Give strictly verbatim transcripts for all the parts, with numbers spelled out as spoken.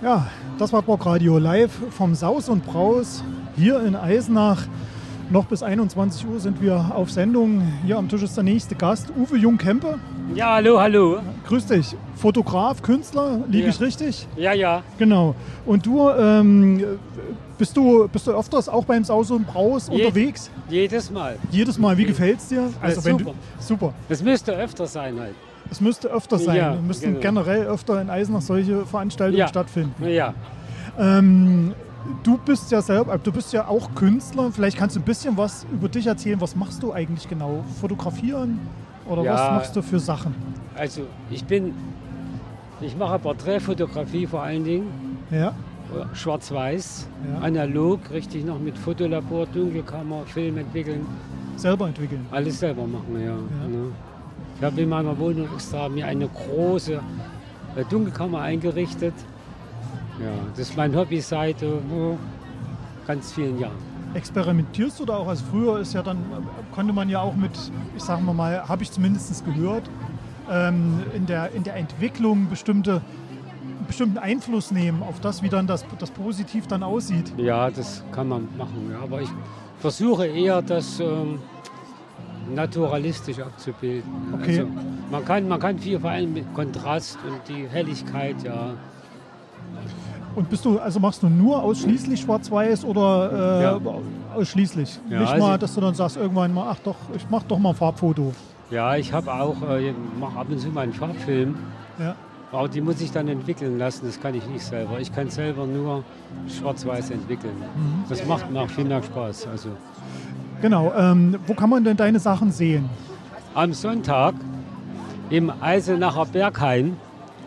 Ja, das war Bockradio live vom Saus und Braus hier in Eisenach. Noch bis einundzwanzig Uhr sind wir auf Sendung. Hier am Tisch ist der nächste Gast, Uwe Jung-Kempe. Ja, hallo, hallo. Grüß dich. Fotograf, Künstler, liege ja. ich richtig? Ja, ja. Genau. Und du, ähm, bist du, bist du öfters auch beim Saus und Braus Je- unterwegs? Jedes Mal. Jedes Mal. Wie gefällt's dir? Also wenn super. Du, super. Das müsste öfter sein halt. Es müsste öfter sein. Ja, Es müssten genau. generell öfter in Eisenach solche Veranstaltungen Ja. stattfinden. Ja. Ähm, du bist ja selber, du bist ja auch Künstler. Vielleicht kannst du ein bisschen was über dich erzählen. Was machst du eigentlich genau? Fotografieren oder Ja. was machst du für Sachen? Also ich bin, ich mache Porträtfotografie vor allen Dingen, Ja. schwarz-weiß, Ja. analog, richtig noch mit Fotolabor, Dunkelkammer, Film entwickeln, Selber entwickeln. alles selber machen, ja. Genau. Ich habe in meiner Wohnung extra mir eine große äh, Dunkelkammer eingerichtet. Ja, das ist mein Hobby seit äh, ganz vielen Jahren. Experimentierst du da auch? Also früher ist ja dann, konnte man ja auch mit, ich sag mal mal, habe ich zumindest gehört, ähm, in, der, in der Entwicklung bestimmte, einen bestimmten Einfluss nehmen auf das, wie dann das, das positiv dann aussieht. Ja, das kann man machen. Ja. Aber ich versuche eher, das ähm, naturalistisch abzubilden. Okay. Also man kann, man kann viel, vor allem mit Kontrast und die Helligkeit, ja. Und bist du, also machst du nur ausschließlich Schwarz-Weiß oder äh, Ja. ausschließlich? Ja, Nicht also- mal, dass du dann sagst irgendwann mal, ach doch, ich mach doch mal ein Farbfoto. Ja, ich habe auch, äh, mache ab und zu mal einen Farbfilm. Ja. Aber die muss ich dann entwickeln lassen, das kann ich nicht selber. Ich kann selber nur schwarz-weiß entwickeln. Das macht mir auch viel mehr Spaß. Also Genau. Ähm, wo kann man denn deine Sachen sehen? am Sonntag im Eisenacher Berghain.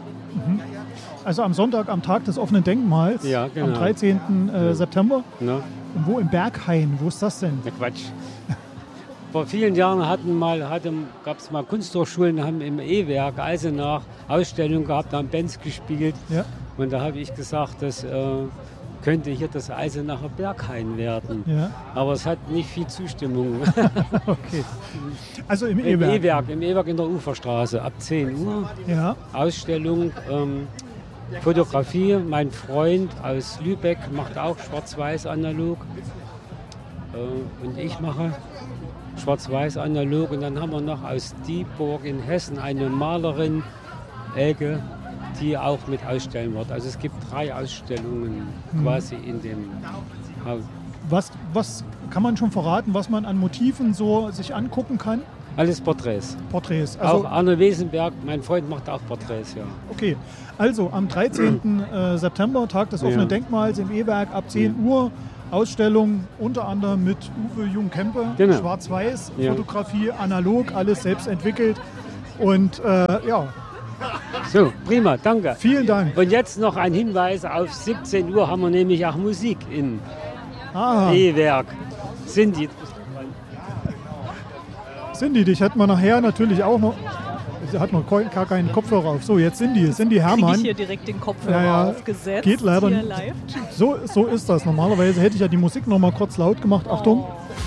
Also am Sonntag, am Tag des offenen Denkmals, Ja, genau. am dreizehnten Äh, September. Ne? Und wo im Berghain? Wo ist das denn? Na Quatsch. Vor vielen Jahren hatten mal, hatte, gab es mal Kunsthochschulen, haben im E-Werk Eisenach Ausstellungen gehabt, haben Bands gespielt. Ja. Und da habe ich gesagt, das äh, könnte hier das Eisenacher Berghain werden. Ja. Aber es hat nicht viel Zustimmung. Okay. Also im Im E-Werk. E-Werk, im E-Werk in der Uferstraße ab zehn Uhr. Ja. Ausstellung, ähm, Fotografie. Mein Freund aus Lübeck macht auch schwarz-weiß analog. Äh, und ich mache schwarz-weiß analog. Und dann haben wir noch aus Dieburg in Hessen eine Malerin, Elke, die auch mit ausstellen wird. Also es gibt drei Ausstellungen quasi in dem Haus. Was, was kann man schon verraten, was man an Motiven so sich angucken kann? Alles Porträts. Porträts. Also, auch Arne Wesenberg, mein Freund, macht auch Porträts, ja. okay. Also am dreizehnten Äh, September, Tag des offenen Ja. Denkmals im E-Werk ab zehn Uhr. Ausstellung unter anderem mit Uwe Jung-Kempe, Genau. Schwarz-Weiß, Ja. Fotografie, analog, alles selbst entwickelt. Und äh, ja, So, prima, danke. vielen Dank. Und jetzt noch ein Hinweis, auf siebzehn Uhr haben wir nämlich auch Musik im Ah, E-Werk. Cindy, Cindy, dich hätten wir nachher natürlich auch noch. Sie hat noch gar keinen Kopfhörer auf. So, jetzt Cindy, Cindy Kriege Hermann. ich hier direkt den Kopfhörer Ja, ja. aufgesetzt. Geht leider hier nicht. live. So, so ist das. Normalerweise hätte ich ja die Musik noch mal kurz laut gemacht. Achtung.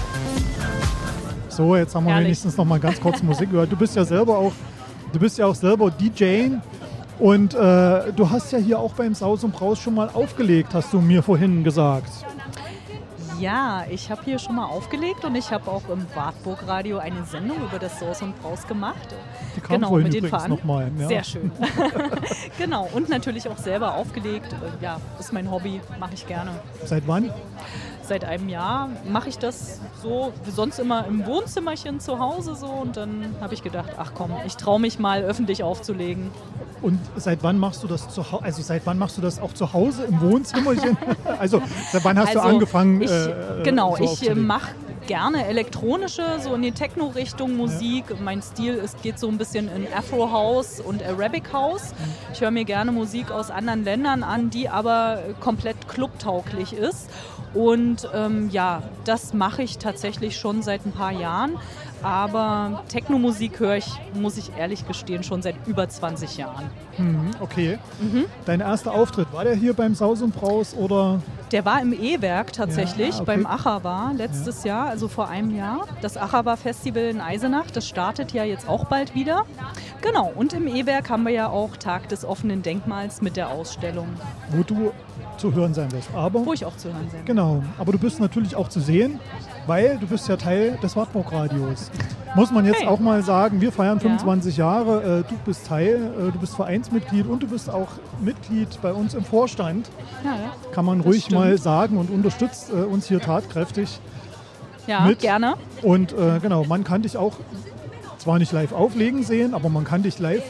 So, jetzt haben wir Herrlich. wenigstens noch mal ganz kurz Musik gehört. Du bist ja selber auch, du bist ja auch selber D J und äh, du hast ja hier auch beim Saus und Braus schon mal aufgelegt, hast du mir vorhin gesagt. Ja, ich habe hier schon mal aufgelegt und ich habe auch im Wartburg-Radio eine Sendung über das Saus und Braus gemacht. Die kam Genau, vorhin mit den übrigens Veran- noch mal. Ja. Sehr schön. Genau, und natürlich auch selber aufgelegt. Äh, Ja, ist mein Hobby, mache ich gerne. Seit wann? Seit einem Jahr mache ich das so, wie sonst immer im Wohnzimmerchen zu Hause so. Und dann habe ich gedacht, ach komm, ich traue mich mal öffentlich aufzulegen. Und seit wann machst du das zu Hause? Also seit wann machst du das auch zu Hause im Wohnzimmerchen? Also seit wann hast Also, du angefangen? Ich, äh, genau, so ich äh, aufzulegen? mache gerne elektronische, so in die Techno-Richtung Musik. Mein Stil ist, geht so ein bisschen in Afro House und Arabic House. Ich höre mir gerne Musik aus anderen Ländern an, die aber komplett clubtauglich ist. Und ähm, ja, das mache ich tatsächlich schon seit ein paar Jahren. Aber Techno-Musik höre ich, muss ich ehrlich gestehen, schon seit über zwanzig Jahren. Mhm, okay. Mhm. Dein erster Auftritt, war der hier beim Saus und Braus oder? Der war im E-Werk tatsächlich, Ja, okay. beim Achawa letztes Jahr, also vor einem Jahr. Das Achawa Festival in Eisenach, das startet ja jetzt auch bald wieder. Genau, und im E-Werk haben wir ja auch Tag des offenen Denkmals mit der Ausstellung. Wo du zu hören sein wirst. Aber, wo ich auch zu hören sein. Genau, aber du bist natürlich auch zu sehen, weil du bist ja Teil des Wartburg-Radios. Muss man jetzt hey. auch mal sagen, wir feiern fünfundzwanzig ja. Jahre, äh, du bist Teil, äh, du bist Vereinsmitglied und du bist auch Mitglied bei uns im Vorstand. Ja, ja. Kann man das ruhig stimmt. mal sagen und unterstützt äh, uns hier tatkräftig. Ja, mit. gerne. Und äh, genau, man kann dich auch zwar nicht live auflegen sehen, aber man kann dich live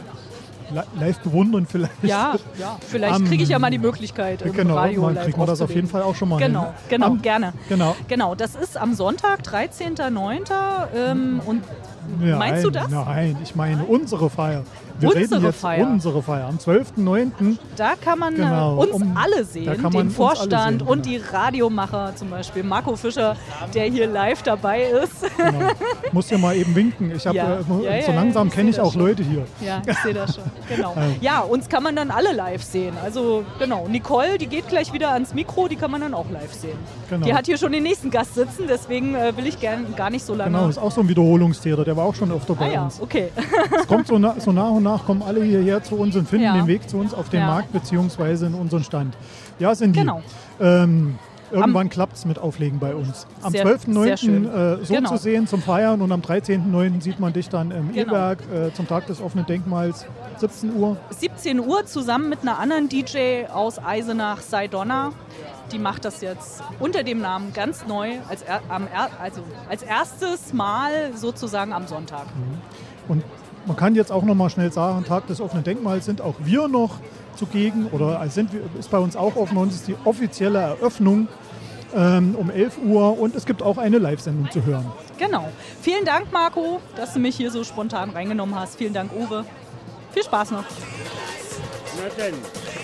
live bewundern vielleicht. Ja, ja. vielleicht kriege ich ja mal die Möglichkeit im genau, Radio man live kriegt man das auf jeden Fall auch schon mal Genau, hin. genau, am, gerne. Genau. genau, das ist am Sonntag, dreizehnten neunten Ähm, und nein, meinst du das? Nein, ich meine unsere Feier. Wir unsere reden jetzt Feier. unsere Feier. Am zwölften neunten Da kann man genau, uns um, alle sehen, da kann man den uns Vorstand alle sehen, und genau. die Radiomacher, zum Beispiel Marco Fischer, der hier live dabei ist. Genau. Muss ja mal eben winken. Ich hab, Ja. äh, Ja, ja, so langsam ich kenne ich seh das auch schon. Leute hier. Ja, ich sehe das schon. Genau. Also. Ja, uns kann man dann alle live sehen. Also genau, Nicole, die geht gleich wieder ans Mikro, die kann man dann auch live sehen. Genau. Die hat hier schon den nächsten Gast sitzen, deswegen äh, will ich gern, gar nicht so lange... Genau, ist auch so ein Wiederholungstäter, der war auch schon öfter bei ah ja, uns. okay. Es kommt so, na, so nach und nach, kommen alle hierher zu uns und finden Ja. den Weg zu uns auf den Ja. Markt bzw. in unseren Stand. Ja, Cindy. Genau. Ähm, irgendwann klappt es mit Auflegen bei uns. Am Sehr- zwölften sehr neunten schön. Äh, so Genau. zu sehen zum Feiern und am dreizehnten neunten sieht man dich dann im Genau. E-Werk äh, zum Tag des offenen Denkmals, siebzehn Uhr. siebzehn Uhr zusammen mit einer anderen D J aus Eisenach, Saidonna. Die macht das jetzt unter dem Namen ganz neu, als, er, am er, also als erstes Mal sozusagen am Sonntag. Und man kann jetzt auch noch mal schnell sagen, Tag des offenen Denkmals sind auch wir noch zugegen oder sind, wir- ist bei uns auch offen. Bei uns ist die offizielle Eröffnung ähm, um elf Uhr und es gibt auch eine Live-Sendung zu hören. Genau. Vielen Dank, Marco, dass du mich hier so spontan reingenommen hast. Vielen Dank, Uwe. Viel Spaß noch. Na denn.